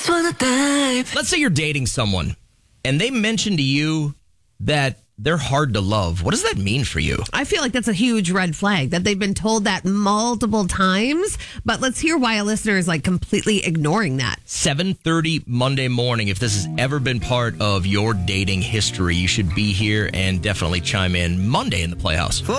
Let's say you're dating someone and they mention to you that they're hard to love. What does that mean for you? I feel like that's a huge red flag that they've been told that multiple times. But let's hear why a listener is like completely ignoring that. 7:30 Monday morning. If this has ever been part of your dating history, you should be here and definitely chime in Monday in the Playhouse.